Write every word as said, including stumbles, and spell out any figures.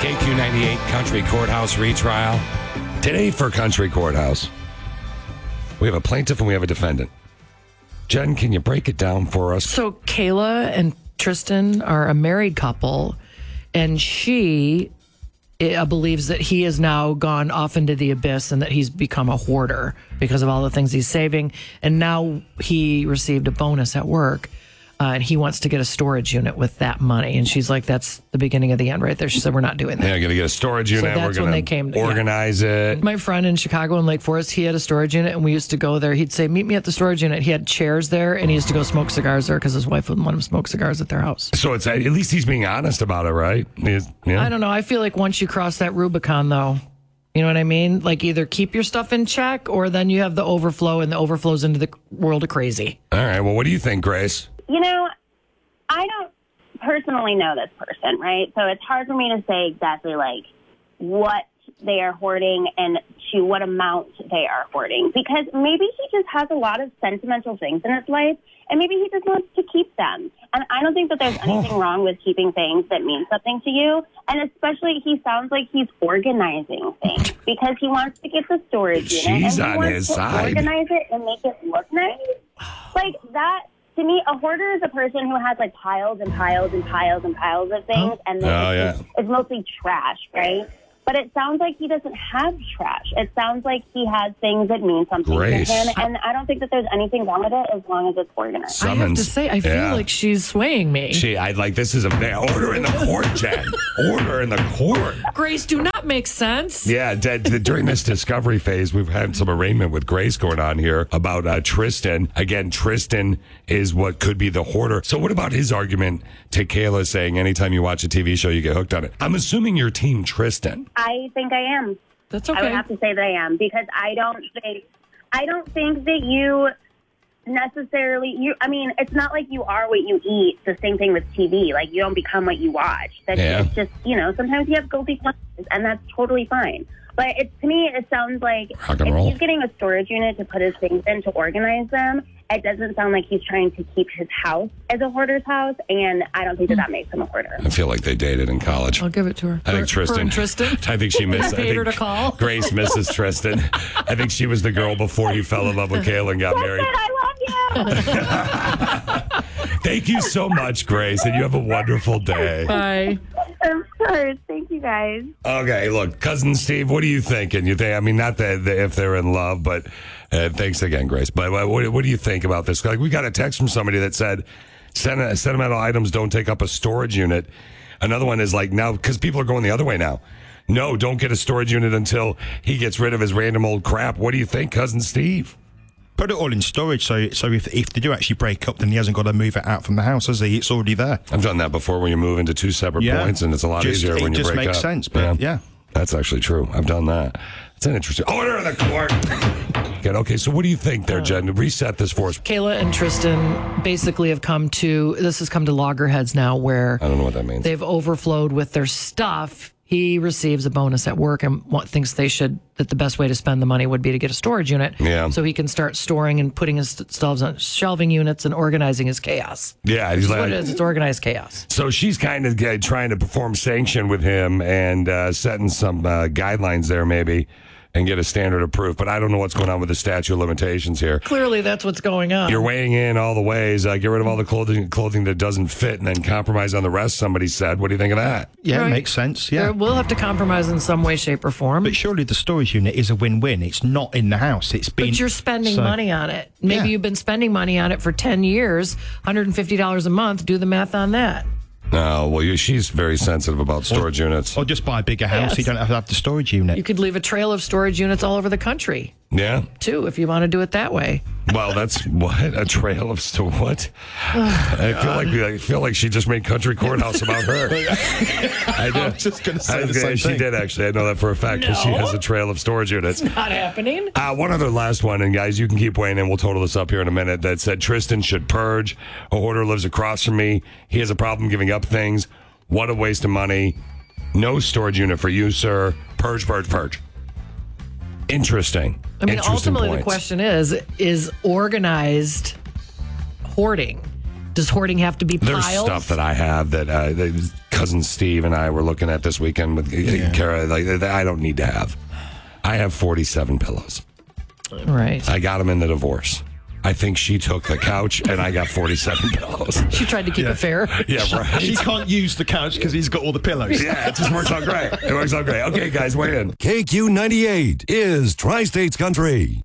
K Q ninety-eight Country Courthouse retrial. Today for Country Courthouse, we have a plaintiff and we have a defendant. Jen, can you break it down for us? So Kayla and Tristan are a married couple, and she uh, believes that he has now gone off into the abyss and that he's become a hoarder because of all the things he's saving. And now he received a bonus at work. Uh, and he wants to get a storage unit with that money. And she's like, that's the beginning of the end right there. She said, we're not doing that. Yeah, going to get a storage unit. So that's we're when they going came to to- organize yeah. it. My friend in Chicago in Lake Forest, he had a storage unit, and we used to go there. He'd say, meet me at the storage unit. He had chairs there, and he used to go smoke cigars there because his wife wouldn't let him smoke cigars at their house. So it's at least he's being honest about it, right? He's, yeah. I don't know. I feel like once you cross that Rubicon, though, you know what I mean? Like either keep your stuff in check, or then you have the overflow, and the overflows into the world of crazy. All right. Well, what do you think, Grace? You know, I don't personally know this person, right? So it's hard for me to say exactly like what they are hoarding and to what amount they are hoarding, because maybe he just has a lot of sentimental things in his life and maybe he just wants to keep them. And I don't think that there's anything wrong with keeping things that mean something to you. And especially he sounds like he's organizing things because he wants to get the storage unit and She's he on wants his to side. organize it and make it look nice. Like that. To me, a hoarder is a person who has like piles and piles and piles and piles of things, and then Oh, it's, yeah. it's mostly trash, right? But it sounds like he doesn't have trash. It sounds like he has things that mean something Grace. to him, and I don't think that there's anything wrong with it as long as it's organized. I have Summons. to say, I feel Yeah. like she's swaying me. She, I like this is a order in the court, Jen. Order in the court. Grace, do not make sense. Yeah, d- d- during this discovery phase, we've had some arraignment with Grace going on here about uh, Tristan. Again, Tristan is what could be the hoarder. So what about his argument to Kayla saying anytime you watch a T V show, you get hooked on it? I'm assuming you're team Tristan. I think I am. That's I would okay. have to say that I am because I don't think I don't think that you necessarily you I mean it's not like you are what you eat. It's the same thing with T V. Like you don't become what you watch. That's Yeah. it's just, you know, sometimes you have guilty pleasures and that's totally fine. But it, to me, it sounds like Rock and if roll. he's getting a storage unit to put his things in to organize them, it doesn't sound like he's trying to keep his house as a hoarder's house, and I don't think that that makes him a hoarder. I feel like they dated in college. I'll give it to her. I think Her- Tristan. her and Tristan. I think she missed. I Paid think her to call. Grace misses Tristan. I think she was the girl before he fell in love with Kayla and got married. Tristan, I love you! Thank you so much, Grace, and you have a wonderful day. Bye. Of course. Thank you, guys. Okay, look, cousin Steve, what are you thinking? You think? I mean, not that that if they're in love, but uh, thanks again, Grace. But uh, what, what do you think about this? Like, we got a text from somebody that said, "Sen- sentimental items don't take up a storage unit." Another one is like, now because people are going the other way now. No, don't get a storage unit until he gets rid of his random old crap. What do you think, cousin Steve? Put it all in storage, so so if if they do actually break up, then he hasn't got to move it out from the house, has he? It's already there. I've done that before when you move into two separate Yeah. points, and it's a lot Just- easier when it you just break makes up. sense, but yeah. That's actually true. I've done that. It's an interesting order of the court. Good. Okay, so what do you think there, Jen? Reset this for us. Kayla and Tristan basically have come to, this has come to loggerheads now where I don't know what that means. they've overflowed with their stuff. He receives a bonus at work and what, thinks they should, that the best way to spend the money would be to get a storage unit. Yeah. So he can start storing and putting his stuff on shelving units and organizing his chaos. Yeah, he's That's what like, it is. It's organized chaos. so she's kind of uh, trying to perform sanction with him and uh, setting some uh, guidelines there, maybe, and get a standard of proof. But I don't know what's going on with the statute of limitations here. Clearly, that's what's going on. You're weighing in all the ways. Uh, get rid of all the clothing clothing that doesn't fit, and then compromise on the rest. Somebody said. What do you think of that? Yeah, Right. it makes sense. Yeah. There- We'll have to compromise in some way, shape, or form. But surely the storage unit is a win-win. It's not in the house. It's been. But you're spending so- money on it. Maybe Yeah. you've been spending money on it for ten years, one hundred fifty dollars a month. Do the math on that. No, well, you, she's very sensitive about storage units. Or just buy a bigger house. Yes. You don't have to have the storage unit. You could leave a trail of storage units all over the country, Yeah. too, if you want to do it that way. Well, that's what a trail of sto- what? I feel like I feel like she just made Country Courthouse about her. I did. I was just gonna say I was the gonna- same She thing. did actually. I know that for a fact because she No. has a trail of storage units. Not happening. Uh, one other last one, and guys, you can keep weighing in. We'll total this up here in a minute. That said, Tristan should purge. A hoarder lives across from me. He has a problem giving up things. What a waste of money. No storage unit for you, sir. Purge, purge, purge. Interesting. I mean, Interesting ultimately, points. the question is, is organized hoarding? Does hoarding have to be There's piles? stuff that I have that uh, that cousin Steve and I were looking at this weekend with Yeah. Kara. Like, I don't need to have. I have forty-seven pillows. Right. I got them in the divorce. I think she took the couch, and I got forty-seven pillows. She tried to keep Yeah. it fair. Yeah, right. She can't use the couch because he's got all the pillows. Yeah, it just works out great. It works out great. Okay, guys, weigh in. K Q ninety-eight is Tri-States Country.